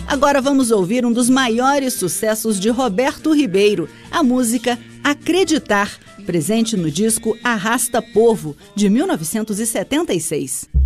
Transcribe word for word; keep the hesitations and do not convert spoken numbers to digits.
Agora vamos ouvir um dos maiores sucessos de Roberto Ribeiro, a música Acreditar, presente no disco Arrasta Povo, de mil novecentos e setenta e seis.